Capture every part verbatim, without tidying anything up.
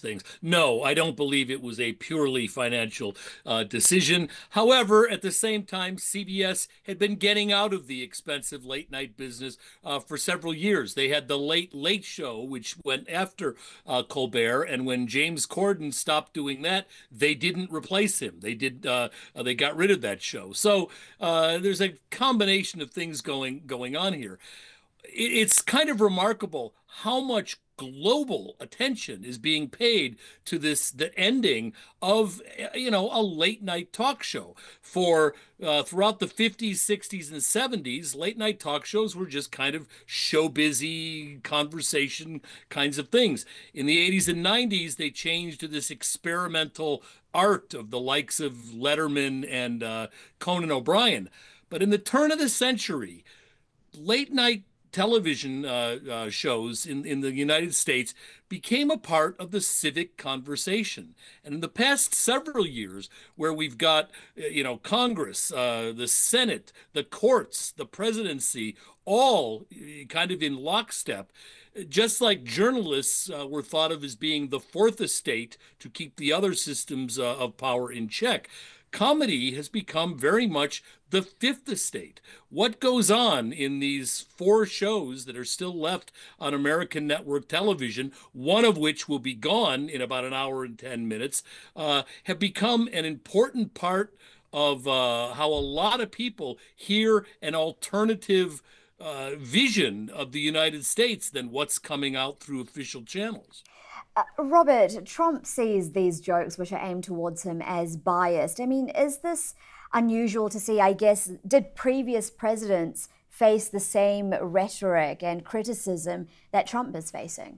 things. No, I don't believe it was a purely financial uh, decision. However, at the same time, C B S had been getting out of the expensive late night business uh, for several years. They had the Late Late Show, which went after uh, Colbert, and when James Corden stopped doing that, they didn't replace him. They did. Uh, uh, they got rid of that show. So uh, there's a combination of things going going on here. It's kind of remarkable how much global attention is being paid to this the ending of you know a late night talk show for uh, throughout the fifties, sixties, and seventies. Late night talk shows were just kind of show busy conversation kinds of things. In the eighties and nineties, they changed to this experimental art of the likes of Letterman and uh, Conan O'Brien. But in the turn of the century, late night television uh, uh, shows in, in the United States became a part of the civic conversation. And in the past several years, where we've got, uh, you know, Congress, uh, the Senate, the courts, the presidency, all uh, kind of in lockstep, just like journalists uh, were thought of as being the fourth estate to keep the other systems uh, of power in check, comedy has become very much the fifth estate. What goes on in these four shows that are still left on American network television, one of which will be gone in about an hour and ten minutes, uh, have become an important part of uh, how a lot of people hear an alternative uh, vision of the United States than what's coming out through official channels. Uh, Robert, Trump sees these jokes which are aimed towards him as biased. I mean, is this unusual to see? I guess, did previous presidents face the same rhetoric and criticism that Trump is facing?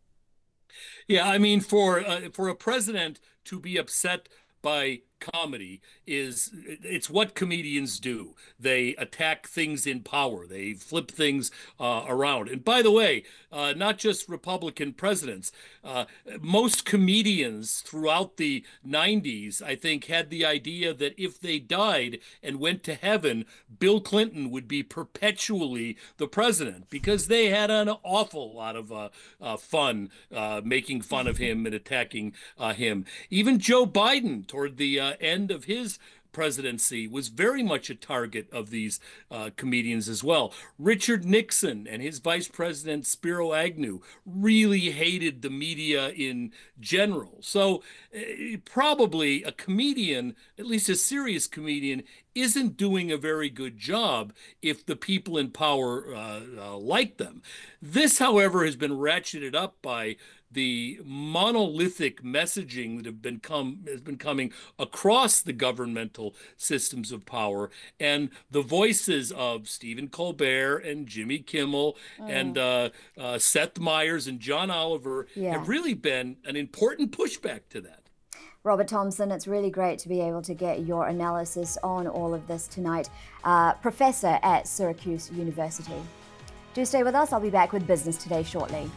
Yeah, I mean, for uh, for a president to be upset by comedy is it's what comedians do. They attack things in power. They flip things uh, around. And by the way, uh, not just Republican presidents. Uh, most comedians throughout the nineties, I think, had the idea that if they died and went to heaven, Bill Clinton would be perpetually the president because they had an awful lot of uh, uh, fun uh, making fun of him and attacking uh, him. Even Joe Biden, toward the uh, end of his presidency, was very much a target of these uh, comedians as well. Richard Nixon and his vice president Spiro Agnew really hated the media in general. So uh, probably a comedian, at least a serious comedian, isn't doing a very good job if the people in power uh, uh, like them. This, however, has been ratcheted up by the monolithic messaging that have been come has been coming across the governmental systems of power, and the voices of Stephen Colbert and Jimmy Kimmel and Mm, uh, uh, Seth Meyers and John Oliver yeah. have really been an important pushback to that. Robert Thompson, it's really great to be able to get your analysis on all of this tonight. Uh, professor at Syracuse University. Do stay with us. I'll be back with Business Today shortly.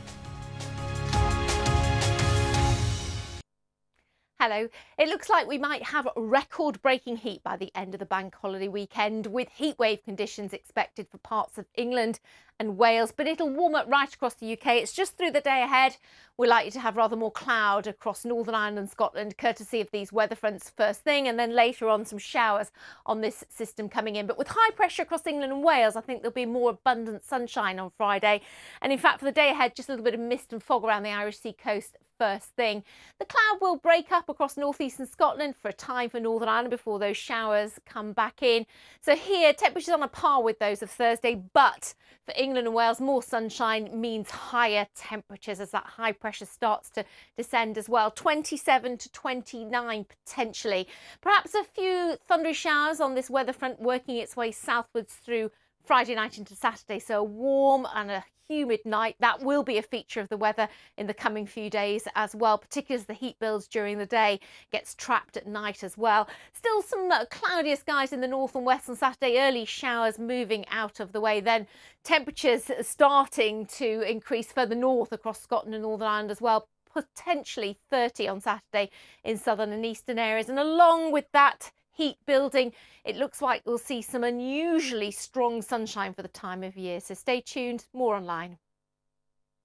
Hello. It looks like we might have record-breaking heat by the end of the bank holiday weekend, with heatwave conditions expected for parts of England and Wales, but it'll warm up right across the U K. It's just through the day ahead. We're likely to have rather more cloud across Northern Ireland and Scotland, courtesy of these weather fronts first thing, and then later on some showers on this system coming in. But with high pressure across England and Wales, I think there'll be more abundant sunshine on Friday. And in fact, for the day ahead, just a little bit of mist and fog around the Irish Sea coast first thing. The cloud will break up across northeastern Scotland for a time for Northern Ireland before those showers come back in. So here, temperatures on a par with those of Thursday, but for England and Wales, more sunshine means higher temperatures as that high pressure starts to descend as well. twenty-seven to twenty-nine potentially. Perhaps a few thundery showers on this weather front working its way southwards through Friday night into Saturday. So a warm and a humid night. That will be a feature of the weather in the coming few days as well, particularly as the heat builds during the day, gets trapped at night as well. Still some uh, cloudier skies in the north and west on Saturday, early showers moving out of the way. Then temperatures starting to increase further north across Scotland and Northern Ireland as well, potentially thirty on Saturday in southern and eastern areas. And along with that heat building, it looks like we'll see some unusually strong sunshine for the time of year. So stay tuned, more online.